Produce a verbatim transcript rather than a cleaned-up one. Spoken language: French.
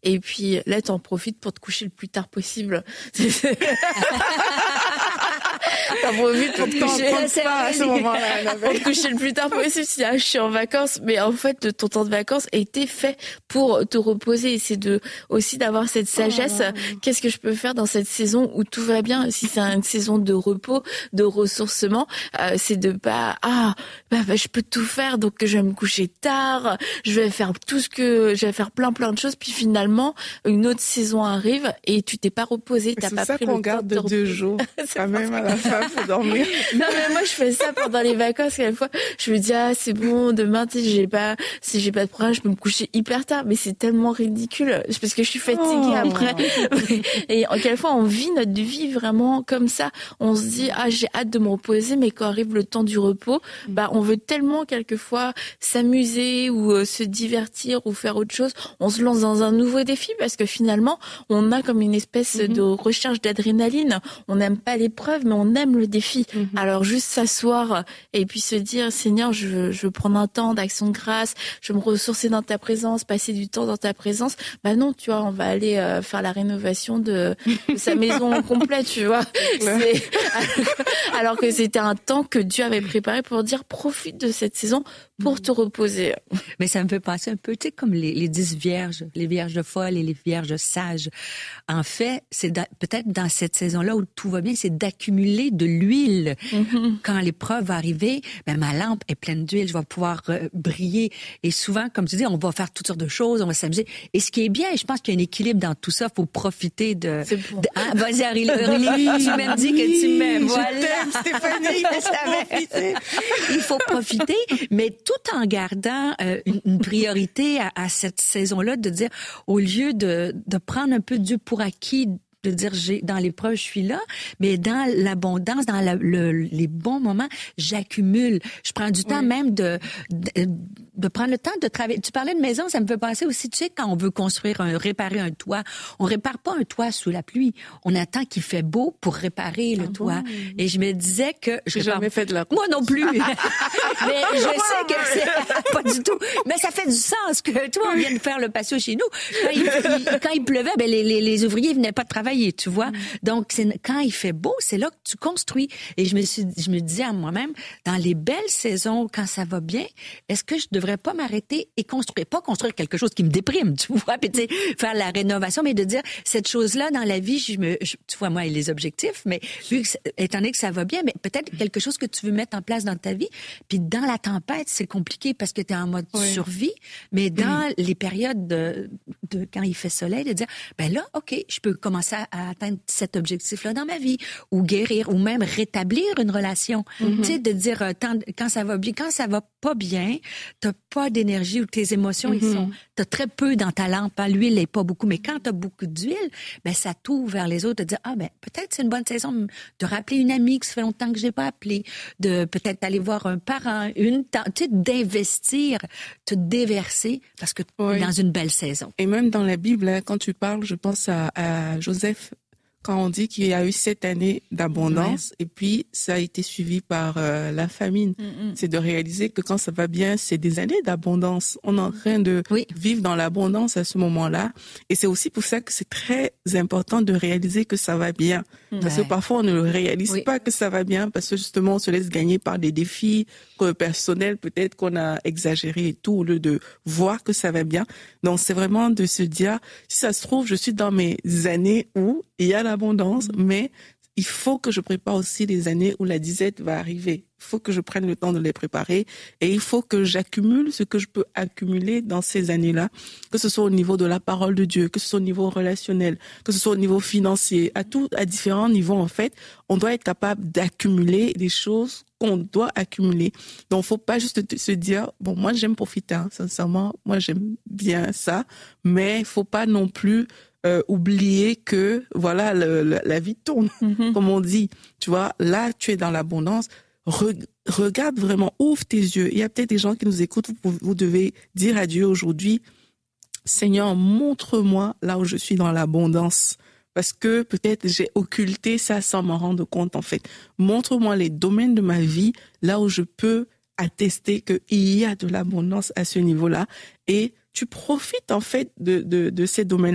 Et puis là, t'en profites pour te coucher le plus tard possible. T'en profites pour te coucher pas à ce moment-là, pour te coucher le plus tard possible. Si ah, je suis en vacances, mais en fait, ton temps de vacances a été fait pour te reposer. Et c'est de aussi d'avoir cette sagesse. Oh. Qu'est-ce que je peux faire dans cette saison où tout va bien? Si c'est une saison de repos, de ressourcement, euh, c'est de pas ah bah, bah je peux tout faire, donc je vais me coucher tard, je vais faire tout ce que je vais faire plein plein de choses, puis finalement une autre saison arrive et tu t'es pas reposé, t'as c'est pas ça pris qu'on le garde temps de deux jours. Quand même à la fin faut dormir. Non mais moi je fais ça pendant les vacances. Quelquefois je me dis ah c'est bon, demain tu sais j'ai pas si j'ai pas de programme je peux me coucher hyper tard, mais c'est tellement ridicule parce que je suis fatiguée oh. après. Et quelquefois on vit notre vie vraiment comme ça. On se dit ah j'ai hâte de me reposer, mais quand arrive le temps du repos, bah on veut tellement quelquefois s'amuser ou euh, se divertir ou faire autre chose. On se lance dans un nouveau défi parce que finalement on a comme une espèce mm-hmm. de recherche d'adrénaline. On n'aime pas l'épreuve, mais on aime le défi. Mm-hmm. Alors juste s'asseoir et puis se dire Seigneur, je veux, je veux prendre un temps d'action de grâce, je veux me ressourcer dans ta présence, passer du temps dans ta présence. Bah non, tu vois, on va aller euh, faire la rénovation de, de sa maison complète, tu vois. C'est, alors que c'était un temps que Dieu avait préparé pour dire profite de cette saison pour te reposer. Mais ça me fait penser un peu, tu sais, comme les, les dix vierges, les vierges folles et les vierges sages. En fait, c'est da- peut-être dans cette saison-là où tout va bien, c'est d'accumuler de l'huile. Mm-hmm. Quand l'épreuve va arriver, ben ma lampe est pleine d'huile, je vais pouvoir euh, briller. Et souvent, comme tu dis, on va faire toutes sortes de choses, on va s'amuser. Et ce qui est bien, et je pense qu'il y a un équilibre dans tout ça, faut profiter de... C'est bon. de ah, vas-y, Aurélie, tu m'as dit que tu m'aimes. Je Voilà. t'aime, Stéphanie, il faut profiter. Il faut profiter, mais tout en gardant euh, une, une priorité à, à cette saison-là, de dire, au lieu de, de prendre un peu Dieu pour acquis, de dire j'ai dans l'épreuve je suis là, mais dans l'abondance, dans la, le, les bons moments, j'accumule. Je prends du temps oui. même de, de de prendre le temps de travailler. Tu parlais de maison, ça me fait penser aussi, tu sais, quand on veut construire un, réparer un toit, on répare pas un toit sous la pluie. On attend qu'il fait beau pour réparer le ah toit. Bon? Et je me disais que je J'ai répare... jamais fait de la moi non plus. Mais je sais que c'est pas du tout. Mais ça fait du sens que toi on vient de faire le patio chez nous. Quand il, il, quand il pleuvait, ben les, les, les ouvriers venaient pas de travailler, tu vois. Mm. Donc c'est quand il fait beau, c'est là que tu construis. Et je me suis, je me disais à moi-même, dans les belles saisons, quand ça va bien, est-ce que je devrais pas m'arrêter et construire, pas construire quelque chose qui me déprime, tu vois, puis tu sais, faire la rénovation, mais de dire cette chose-là dans la vie, je me, je, tu vois moi et les objectifs, mais vu que, étant donné que ça va bien, mais peut-être quelque chose que tu veux mettre en place dans ta vie, puis dans la tempête, c'est compliqué parce que tu es en mode oui. survie, mais dans mmh. les périodes de, de quand il fait soleil, de dire ben là, ok, je peux commencer à, à atteindre cet objectif-là dans ma vie, ou guérir, ou même rétablir une relation, mmh. tu sais, de dire euh, tant, quand ça va bien, quand ça va pas bien, t'as pas d'énergie ou tes émotions, mm-hmm. ils sont, t'as très peu dans ta lampe, hein, l'huile n'est pas beaucoup, mais quand t'as beaucoup d'huile, ben ça t'ouvre vers les autres, de dire ah ben peut-être c'est une bonne saison de rappeler une amie que ça fait longtemps que j'ai pas appelé, de peut-être aller voir un parent, une tante, tu sais, d'investir, te déverser parce que oui. dans une belle saison. Et même dans la Bible, hein, quand tu parles, je pense à, à Joseph. Quand on dit qu'il y a eu sept années d'abondance ouais. et puis ça a été suivi par euh, la famine, mm-hmm. c'est de réaliser que quand ça va bien, c'est des années d'abondance. On est en train de oui. vivre dans l'abondance à ce moment-là. Et c'est aussi pour ça que c'est très important de réaliser que ça va bien. Ouais. Parce que parfois, on ne réalise oui. pas que ça va bien parce que justement, on se laisse gagner par des défis personnels, peut-être qu'on a exagéré et tout, au lieu de voir que ça va bien. Donc, c'est vraiment de se dire, si ça se trouve, je suis dans mes années où il y a l'abondance, mais il faut que je prépare aussi les années où la disette va arriver. Il faut que je prenne le temps de les préparer et il faut que j'accumule ce que je peux accumuler dans ces années-là, que ce soit au niveau de la parole de Dieu, que ce soit au niveau relationnel, que ce soit au niveau financier, à tout, à différents niveaux, en fait, on doit être capable d'accumuler des choses qu'on doit accumuler. Donc, faut pas juste se dire, bon, moi, j'aime profiter, hein, sincèrement, moi, j'aime bien ça, mais faut pas non plus Euh, oublier que voilà le, le, la vie tourne, mm-hmm. comme on dit. Tu vois, là, tu es dans l'abondance. Re, regarde vraiment, ouvre tes yeux. Il y a peut-être des gens qui nous écoutent. Vous, vous devez dire à Dieu aujourd'hui, Seigneur, montre-moi là où je suis dans l'abondance. Parce que peut-être j'ai occulté ça sans m'en rendre compte, en fait. Montre-moi les domaines de ma vie là où je peux attester qu'il y a de l'abondance à ce niveau-là. Et tu profites, en fait, de, de, de ces domaines.